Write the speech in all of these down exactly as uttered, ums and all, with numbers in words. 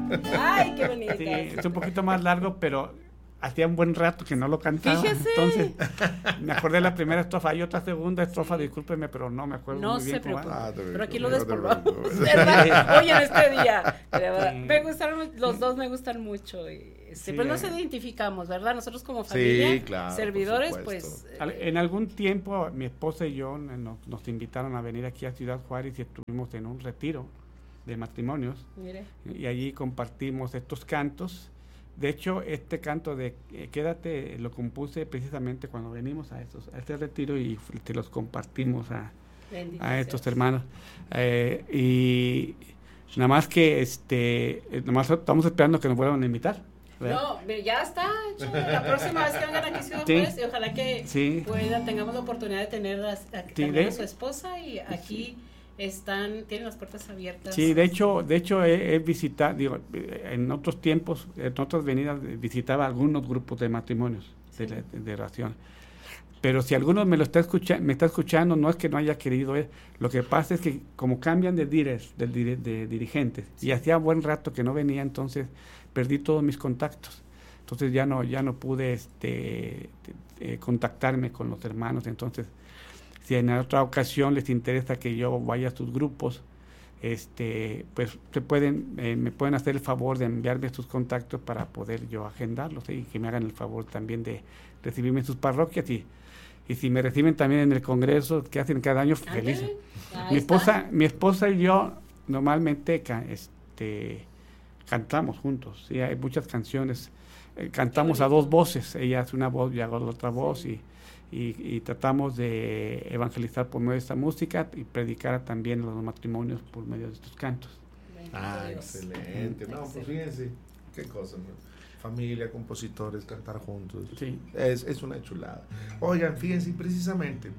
Ay, qué bonito. Sí, es un poquito más largo, pero hacía un buen rato que no lo cantaba. Fíjese. Entonces, me acordé de la primera estrofa. Hay otra segunda estrofa, sí. Discúlpeme, pero no me acuerdo no muy bien. Se preocupe, ah, pero aquí lo no despolvamos, ¿verdad? Hoy en este día. Sí. Me gustaron, los dos me gustan mucho. Y, este, sí, pues nos identificamos, ¿verdad? Nosotros como familia, sí, claro, servidores, pues. En algún tiempo, mi esposa y yo nos, nos invitaron a venir aquí a Ciudad Juárez y estuvimos en un retiro de matrimonios. Mire. Y allí compartimos estos cantos. De hecho, este canto de eh, Quédate lo compuse precisamente cuando venimos a, estos, a este retiro y te los compartimos a, a estos hermanos. Eh, y nada más que este, nada más estamos esperando que nos vuelvan a invitar. ¿verdad? No, ya está hecho. La próxima vez que vengan aquí a Ciudad sí. Juárez, y ojalá que sí. puedan, tengamos la oportunidad de tener a, a, sí, también de, a su esposa y aquí. Están, tienen las puertas abiertas. Sí, de hecho, de hecho he, he visitado, digo, en otros tiempos, en otras venidas visitaba algunos grupos de matrimonios, sí. de, de, de oración. Pero si alguno me lo está escuchando, me está escuchando, no es que no haya querido, es, lo que pasa es que como cambian de dires, de, de, de dirigentes, sí. y hacía buen rato que no venía, entonces perdí todos mis contactos. Entonces ya no, ya no pude este, eh, contactarme con los hermanos, entonces si en otra ocasión les interesa que yo vaya a sus grupos, este, pues se pueden, eh, me pueden hacer el favor de enviarme sus contactos para poder yo agendarlos, ¿eh? Y que me hagan el favor también de recibirme en sus parroquias y, y si me reciben también en el congreso que hacen cada año, feliz. Mi esposa, mi esposa y yo normalmente ca, este, cantamos juntos, ¿sí? Hay muchas canciones, eh, cantamos a dos voces, ella hace una voz y hago la otra voz y Y, y tratamos de evangelizar por medio de esta música y predicar también los matrimonios por medio de estos cantos. Ah, excelente. No, pues fíjense, qué cosa, ¿no? Familia, compositores, cantar juntos. Sí. Es, es una chulada. Oigan, fíjense, precisamente,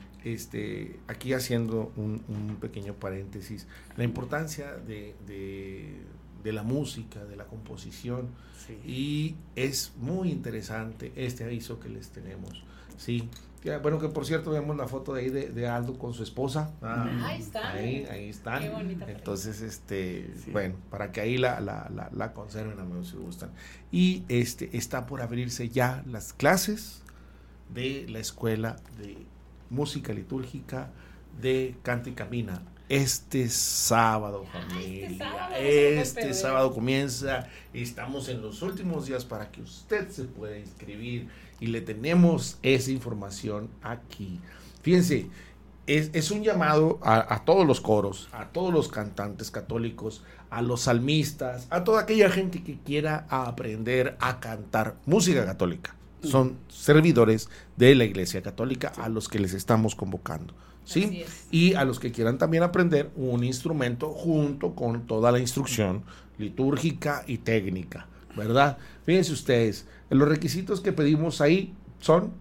este, aquí haciendo un, un pequeño paréntesis, la importancia de, de, de la música, de la composición, sí. Y es muy interesante este aviso que les tenemos. Sí, ya, bueno, que por cierto vemos la foto de ahí de, de Aldo con su esposa. Ah, ahí está. Ahí, ahí están. Qué bonita. Entonces, este, sí. bueno, para que ahí la, la, la, la conserven, amigos, si gustan. Y este, está por abrirse ya las clases de la Escuela de Música Litúrgica de Canta y Camina. Este sábado, familia. Este, sábado, este sábado comienza. Estamos en los últimos días para que usted se pueda inscribir. Y le tenemos esa información aquí. Fíjense, es, es un llamado a, a todos los coros, a todos los cantantes católicos, a los salmistas, a toda aquella gente que quiera aprender a cantar música católica. Son servidores de la Iglesia Católica a los que les estamos convocando. ¿Sí? Y a los que quieran también aprender un instrumento junto con toda la instrucción litúrgica y técnica, ¿verdad? Fíjense ustedes, los requisitos que pedimos ahí son,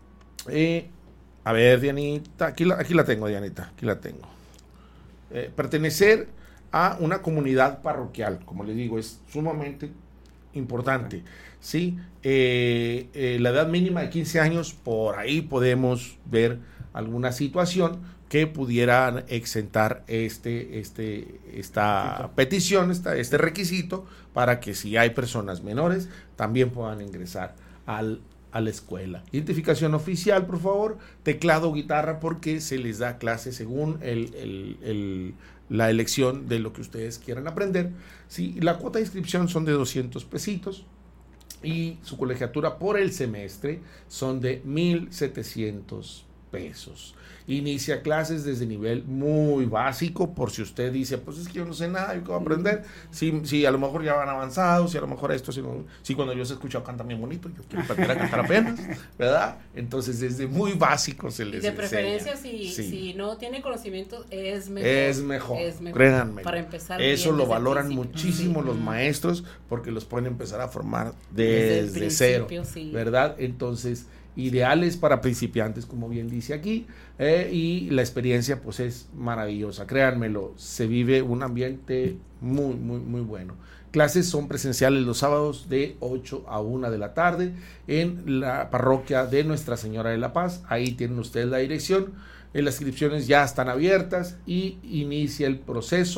eh, a ver, Dianita, aquí la, aquí la tengo, Dianita, aquí la tengo. Eh, pertenecer a una comunidad parroquial, como les digo, es sumamente importante, ¿sí? Eh, eh, la edad mínima de quince años, por ahí podemos ver alguna situación que pudieran exentar este, este, esta petición, esta, este requisito, para que si hay personas menores, también puedan ingresar al, a la escuela. Identificación oficial, por favor, teclado o guitarra, porque se les da clase según el, el, el, la elección de lo que ustedes quieran aprender. Sí, la cuota de inscripción son de doscientos pesitos y su colegiatura por el semestre son de mil setecientos pesos. Inicia clases desde nivel muy básico, por si usted dice, pues es que yo no sé nada, yo qué voy a aprender, si, si a lo mejor ya van avanzados, si a lo mejor esto, si, no, si cuando yo os he escuchado cantan bien bonito, yo quiero aprender a cantar apenas, ¿verdad? Entonces desde muy básico se les de enseña. preferencia si, sí. si no tiene conocimientos es mejor, es mejor, es mejor créanme, para empezar eso bien lo valoran muchísimo sí. los maestros, porque los pueden empezar a formar desde, desde cero, sí. ¿verdad? Entonces ideales para principiantes, como bien dice aquí, eh, y la experiencia pues es maravillosa, créanmelo, se vive un ambiente muy, muy, muy bueno. Clases son presenciales los sábados de ocho a una de la tarde en la parroquia de Nuestra Señora de la Paz. Ahí tienen ustedes la dirección, eh, las inscripciones ya están abiertas y inicia el proceso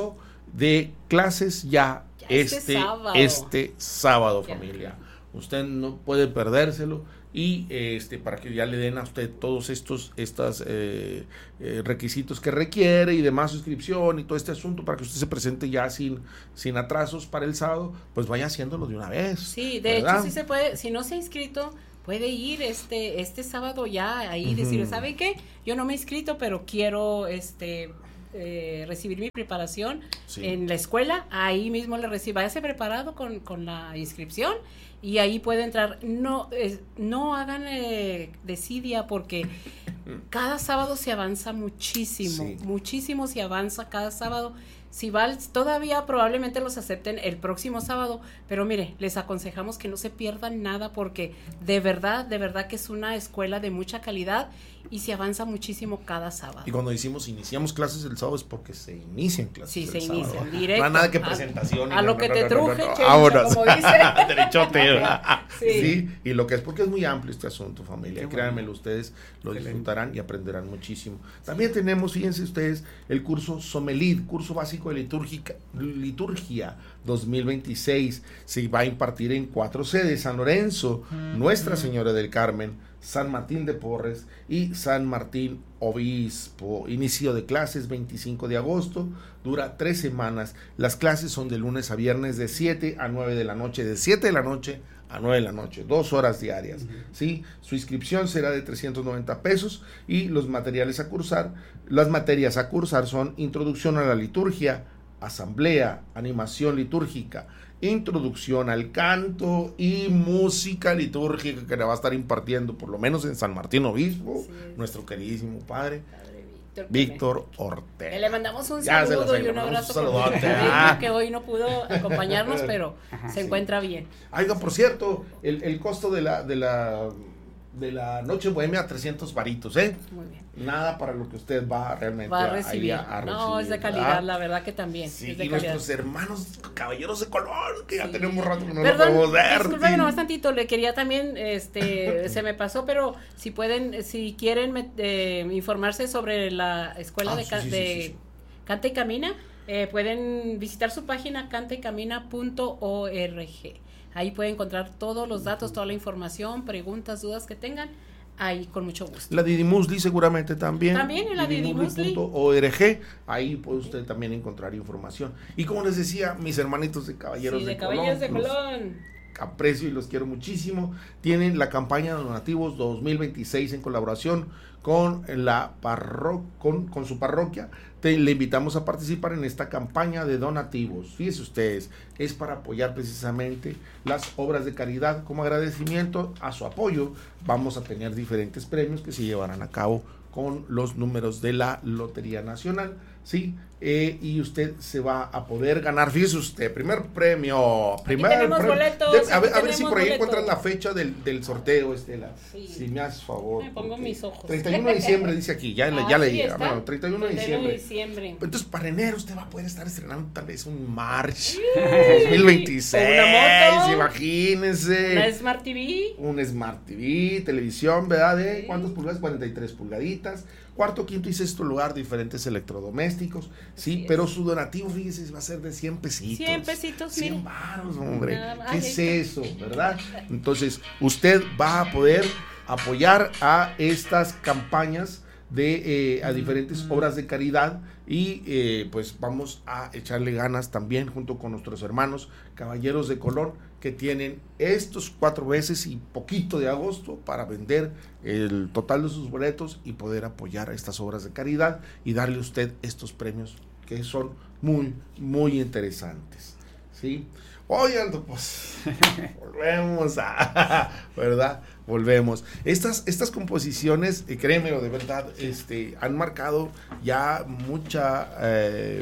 de clases ya, ya este, este sábado, este sábado ya. familia. Usted no puede perdérselo. Y este para que ya le den a usted todos estos estas eh, eh, requisitos que requiere y demás, suscripción y todo este asunto, para que usted se presente ya sin sin atrasos para el sábado, pues vaya haciéndolo de una vez. Sí, de ¿verdad? hecho sí se puede, si no se ha inscrito, puede ir este este sábado ya ahí, uh-huh. decir, ¿sabe qué? Yo no me he inscrito, pero quiero este eh, recibir mi preparación sí. en la escuela, ahí mismo le recibe, váyase preparado con, con la inscripción. Y ahí puede entrar, no eh, no hagan eh, desidia, porque cada sábado se avanza muchísimo, sí. muchísimo se avanza cada sábado. Si va, todavía probablemente los acepten el próximo sábado, pero mire, les aconsejamos que no se pierdan nada, porque de verdad, de verdad que es una escuela de mucha calidad y se avanza muchísimo cada sábado. Y cuando decimos iniciamos clases el sábado es porque se inician clases sí, el se sábado. inician, directo. No hay nada que presentación. A, a lo no, que no, te no, truje, no, no, chencha, vámonos. como dice. Derechote. Sí. sí, y lo que es porque es muy amplio este asunto, familia. Qué Créanmelo, bueno. Ustedes lo Excelente. Disfrutarán y aprenderán muchísimo. También sí. tenemos, fíjense ustedes, el curso Somelid, curso básico de litúrgica, liturgia dos mil veintiséis. Se va a impartir en cuatro sedes: San Lorenzo, mm-hmm. Nuestra Señora del Carmen, San Martín de Porres y San Martín Obispo. Inicio de clases veinticinco de agosto, dura tres semanas. Las clases son de lunes a viernes de siete a nueve de la noche, de siete de la noche a nueve de la noche, dos horas diarias. Uh-huh. ¿Sí? Su inscripción será de trescientos noventa pesos y los materiales a cursar, las materias a cursar son introducción a la liturgia, asamblea, animación litúrgica, introducción al canto y música litúrgica, que le va a estar impartiendo por lo menos en San Martín Obispo, sí, nuestro queridísimo padre, padre Víctor, Víctor Ortega. Le mandamos un ya saludo y un abrazo por ah. que hoy no pudo acompañarnos, pero Ajá, se sí. encuentra bien. Oiga, por cierto, el, el costo de la de la de la noche bohemia, trescientos varitos, ¿eh? Muy bien. Nada para lo que usted va realmente va a recibir. A, a recibir. No, es de calidad, ¿verdad? La verdad que también. Sí, es de y calidad. Nuestros hermanos caballeros de color, que sí. ya tenemos rato que no Perdón, los podemos ver. Discúlpame sí. nomás tantito, le quería también, este, se me pasó, pero si pueden, si quieren eh, informarse sobre la escuela ah, de, sí, sí, de sí, sí, sí. Canta y Camina, eh, pueden visitar su página canta y camina punto org. Ahí pueden encontrar todos los datos, toda la información, preguntas, dudas que tengan. Ahí con mucho gusto. La Didimusli seguramente también. También en la Didimusli punto org. Ahí puede usted también encontrar información. Y como les decía, mis hermanitos de Caballeros sí, de, de Caballeros Colón. de Colón. Aprecio y los quiero muchísimo. Tienen la campaña de donativos dos mil veintiséis en colaboración con la parro con, con su parroquia. Te, le invitamos a participar en esta campaña de donativos. Fíjense ustedes, es para apoyar precisamente las obras de caridad. Como agradecimiento a su apoyo, vamos a tener diferentes premios que se llevarán a cabo con los números de la Lotería Nacional, ¿sí? Eh, y usted se va a poder ganar, fíjese usted, primer premio, primer tenemos premio. boletos, De, a, ver, a ver si por ahí boletos. encuentras la fecha del, del sorteo, Estela, sí. si me haces favor. Me pongo mis ojos. treinta y uno de diciembre dice aquí, ya, ah, ya sí leí, bueno, treinta y uno de diciembre. diciembre. Entonces para enero usted va a poder estar estrenando tal vez un March dos mil veintiséis, una moto, imagínense. Una Smart T V. Un Smart T V, televisión, ¿verdad? ¿De sí. cuántas pulgadas? cuarenta y tres pulgaditas. Cuarto, quinto y sexto lugar, diferentes electrodomésticos, sí, sí pero su donativo, fíjese, va a ser de cien pesitos. cien pesitos, cien baros, hombre. Nada, ¿Qué es eso, verdad? Entonces, usted va a poder apoyar a estas campañas de eh, a diferentes obras de caridad y eh, pues vamos a echarle ganas también junto con nuestros hermanos Caballeros de Colón, que tienen estos cuatro meses y poquito de agosto para vender el total de sus boletos y poder apoyar a estas obras de caridad y darle a usted estos premios que son muy, muy interesantes, ¿sí? Oigan, pues volvemos a, ¿verdad? Volvemos. Estas, estas composiciones, eh, créemelo, de verdad, este, han marcado ya mucha, eh,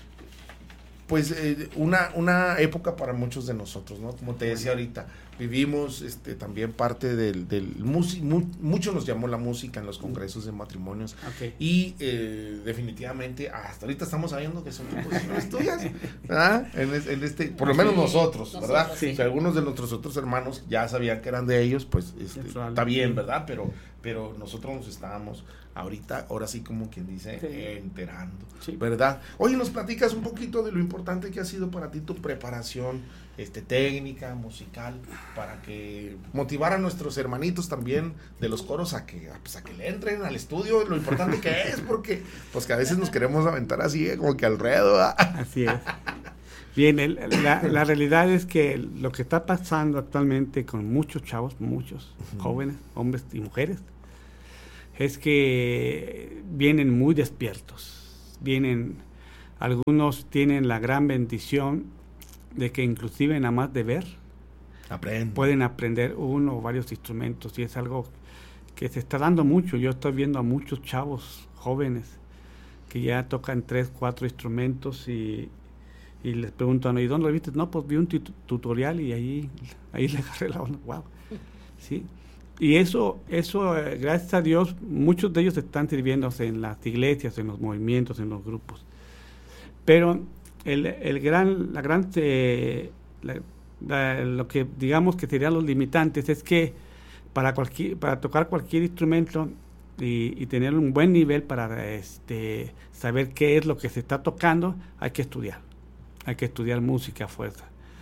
pues, eh, una, una época para muchos de nosotros, ¿no? Como te decía ahorita, vivimos este, también parte del, del música, mu, mucho nos llamó la música en los congresos de matrimonios, okay. y eh, definitivamente hasta ahorita estamos sabiendo que son composiciones tuyas, ¿verdad? En, en este, por lo menos sí, nosotros, ¿verdad? Nosotros, sí. Si algunos de nuestros otros hermanos ya sabían que eran de ellos, pues este, está bien, ¿verdad? Pero, pero nosotros nos estábamos ahorita, ahora sí como quien dice, sí. enterando, sí. ¿verdad? Oye, nos platicas un poquito de lo importante que ha sido para ti tu preparación este, técnica, musical, para que motivar a nuestros hermanitos también de los coros a que, pues, a que le entren al estudio, lo importante que es, porque pues que a veces nos queremos aventar así, eh, como que al ruedo, ¿verdad? Así es. Bien, el, la, la realidad es que lo que está pasando actualmente con muchos chavos, muchos uh-huh. jóvenes, hombres y mujeres, es que vienen muy despiertos. Vienen, algunos tienen la gran bendición de que inclusive nada más de ver, Aprende. pueden aprender uno o varios instrumentos, y es algo que se está dando mucho. Yo estoy viendo a muchos chavos jóvenes que ya tocan tres, cuatro instrumentos y y les preguntan, ¿y dónde lo viste? No, pues vi un t- tutorial y ahí, ahí le agarré la onda. Wow. ¿Sí? Y eso, eso eh, gracias a Dios, muchos de ellos están sirviéndose en las iglesias, en los movimientos, en los grupos. Pero el, el gran, la gran, eh, la, la, lo que digamos que serían los limitantes es que para, cualquier, para tocar cualquier instrumento y, y tener un buen nivel para este, saber qué es lo que se está tocando, hay que estudiar. Hay que estudiar música a fuerza.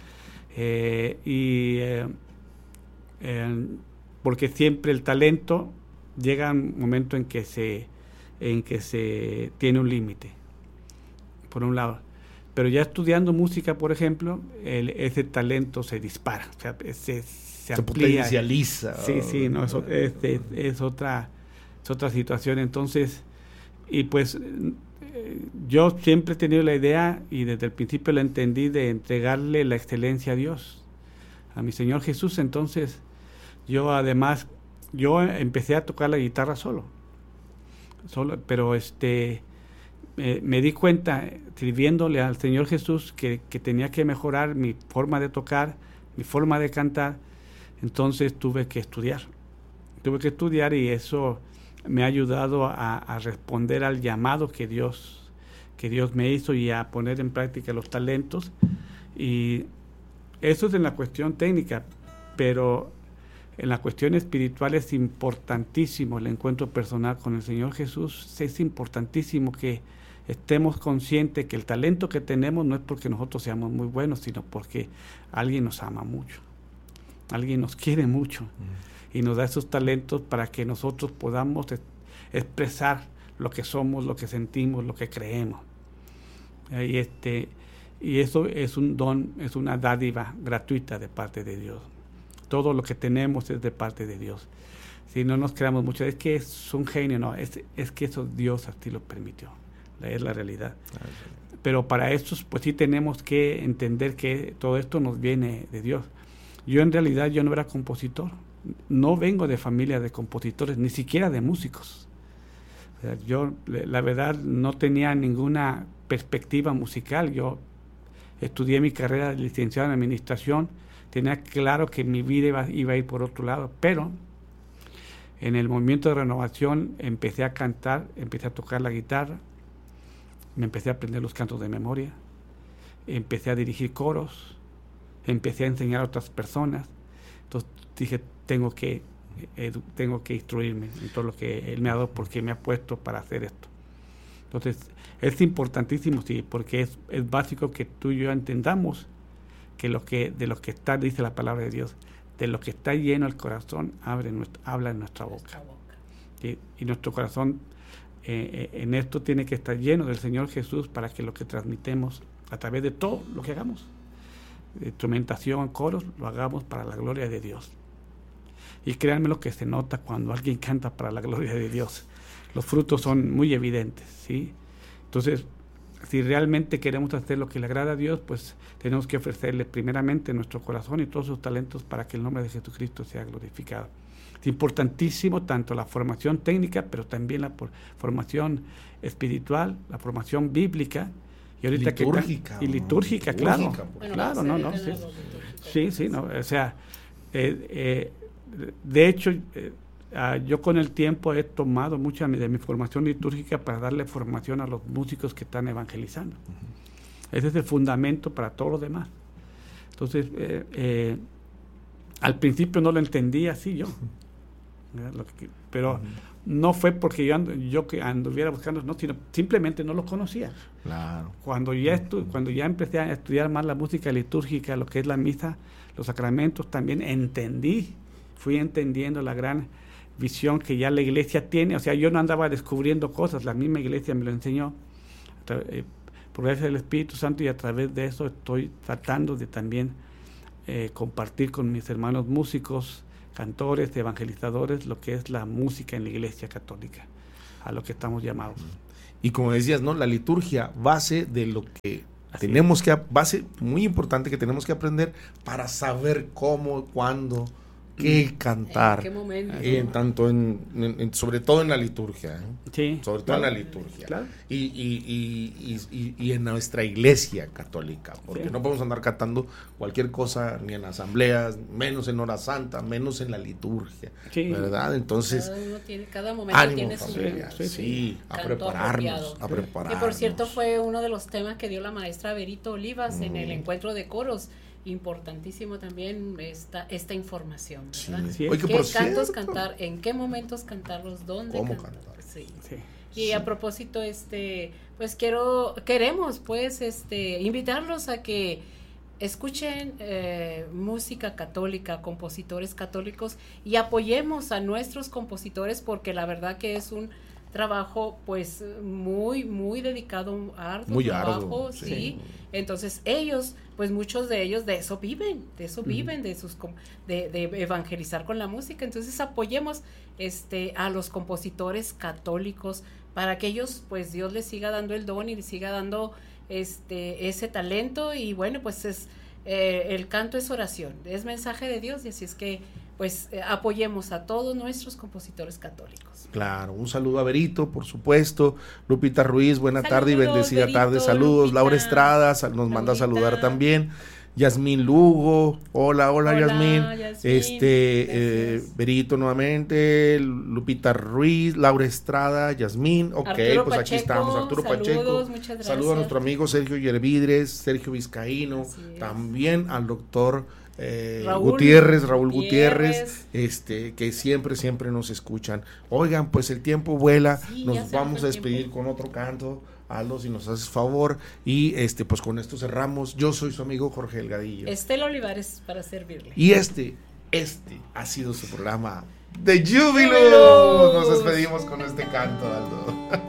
Eh, y eh, eh, porque siempre el talento llega a un momento en que se, en que se tiene un límite, por un lado. Pero ya estudiando música, por ejemplo, el, ese talento se dispara, o sea, se, se, se amplía. potencializa. Sí, sí, no, es, es, es, es, otra, es otra situación. Entonces, y pues yo siempre he tenido la idea, y desde el principio la entendí, de entregarle la excelencia a Dios, a mi Señor Jesús. Entonces yo además, yo empecé a tocar la guitarra solo, solo pero este eh, me di cuenta, sirviéndole al Señor Jesús, que, que tenía que mejorar mi forma de tocar, mi forma de cantar. Entonces tuve que estudiar, tuve que estudiar y eso me ha ayudado a, a responder al llamado que Dios, que Dios me hizo, y a poner en práctica los talentos. Y eso es en la cuestión técnica, pero en la cuestión espiritual es importantísimo el encuentro personal con el Señor Jesús. Es importantísimo que estemos conscientes que el talento que tenemos no es porque nosotros seamos muy buenos, sino porque alguien nos ama mucho, alguien nos quiere mucho. Mm. Y nos da esos talentos para que nosotros podamos es, expresar lo que somos, lo que sentimos, lo que creemos. Eh, y, este, y eso es un don, es una dádiva gratuita de parte de Dios. Todo lo que tenemos es de parte de Dios. Si no nos creamos mucho, es que es un genio, no, es, es que eso Dios así lo permitió. Es la realidad. Pero para eso, pues sí tenemos que entender que todo esto nos viene de Dios. Yo en realidad yo no era compositor. No vengo de familia de compositores, ni siquiera de músicos. O sea, yo, la verdad, no tenía ninguna perspectiva musical. Yo estudié mi carrera de licenciado en administración, tenía claro que mi vida iba, iba a ir por otro lado, pero en el movimiento de renovación empecé a cantar, empecé a tocar la guitarra, me empecé a aprender los cantos de memoria, empecé a dirigir coros, empecé a enseñar a otras personas. Entonces dije, tengo que, edu- tengo que instruirme en todo lo que Él me ha dado, porque me ha puesto para hacer esto. Entonces, es importantísimo, sí, porque es, es básico que tú y yo entendamos que, lo que de lo que está, dice la palabra de Dios, de lo que está lleno el corazón, abre nuestra, habla en nuestra boca. ¿Sí? Y nuestro corazón eh, en esto tiene que estar lleno del Señor Jesús, para que lo que transmitemos a través de todo lo que hagamos, instrumentación, coros, lo hagamos para la gloria de Dios. Y créanme lo que se nota cuando alguien canta para la gloria de Dios. Los frutos son muy evidentes, ¿sí? Entonces, si realmente queremos hacer lo que le agrada a Dios, pues tenemos que ofrecerle primeramente nuestro corazón y todos sus talentos para que el nombre de Jesucristo sea glorificado. Es importantísimo tanto la formación técnica, pero también la por, formación espiritual, la formación bíblica, y ahorita litúrgica, que y litúrgica, ¿no? Claro, bueno, claro, no, no, sí, sí, sí, no, o sea, eh, eh, de hecho, eh, uh, yo con el tiempo he tomado mucha de mi formación litúrgica para darle formación a los músicos que están evangelizando. Uh-huh. Ese es el fundamento para todo lo demás. Entonces, eh, eh, al principio no lo entendía así yo. Lo que, pero uh-huh. no fue porque yo, ando, yo que anduviera buscando, no, sino simplemente no lo conocía. Claro. Cuando ya, estu, cuando ya empecé a estudiar más la música litúrgica, lo que es la misa, los sacramentos, también entendí, fui entendiendo la gran visión que ya la iglesia tiene. O sea, yo no andaba descubriendo cosas, la misma iglesia me lo enseñó eh, por gracia del Espíritu Santo, y a través de eso estoy tratando de también eh, compartir con mis hermanos músicos, cantores, evangelizadores, lo que es la música en la Iglesia Católica, a lo que estamos llamados. Y como decías, ¿no? La liturgia, base de lo que Así tenemos es. que, base muy importante que tenemos que aprender para saber cómo, cuándo, qué cantar. ¿En qué momento? En, tanto en, en, en, sobre todo en la liturgia. ¿eh? Sí. Sobre todo claro. en la liturgia. Claro. Y, y, y, y, y en nuestra iglesia católica. Porque sí. no podemos andar cantando cualquier cosa, ni en asambleas, menos en hora santa, menos en la liturgia. Sí. ¿Verdad? Entonces. Cada uno tiene, cada momento ánimo, tiene su. Familia, sí, sí, sí. A prepararnos. A prepararnos. Que por cierto fue uno de los temas que dio la maestra Berito Olivas mm. en el encuentro de coros. Importantísimo también esta esta información, ¿verdad? Sí. Oye, ¿qué cantos cantar? ¿En qué momentos cantarlos? ¿Dónde ¿Cómo cantar? cantar? Sí. Sí. Y sí. a propósito, este, pues quiero, queremos, pues, este, invitarlos a que escuchen eh, música católica, compositores católicos, y apoyemos a nuestros compositores, porque la verdad que es un trabajo pues muy muy dedicado, arduo muy trabajo, arduo, sí. sí. Entonces ellos, pues muchos de ellos de eso viven, de eso uh-huh. viven, de sus de, de evangelizar con la música. Entonces apoyemos este a los compositores católicos para que ellos, pues Dios les siga dando el don y les siga dando este ese talento. Y bueno, pues es eh, el canto es oración, es mensaje de Dios, y así es que pues eh, apoyemos a todos nuestros compositores católicos. Claro, un saludo a Berito, por supuesto. Lupita Ruiz, buena Saludos, tarde y bendecida Berito, tarde. Saludos. Lupita, Laura Estrada nos Laurita. manda a saludar también. Yasmín Lugo, hola, hola, hola Yasmín. Yasmín. Este, eh, Berito nuevamente, Lupita Ruiz, Laura Estrada, Yasmín. Ok, Arturo pues Pacheco, aquí estamos. Arturo saludos, Pacheco. muchas gracias. Saludos a nuestro amigo Sergio Yervidres, Sergio Vizcaíno, también al doctor Eh, Raúl Gutiérrez, Raúl Gutiérrez, Gutiérrez, este, que siempre, siempre nos escuchan. Oigan, pues el tiempo vuela, sí, nos vamos a despedir tiempo. con otro canto, Aldo, si nos haces favor, y este, pues con esto cerramos. Yo soy su amigo Jorge Delgadillo. Estela Olivares para servirle. Y este, este ha sido su programa de Júbilo. Nos despedimos con este canto, Aldo.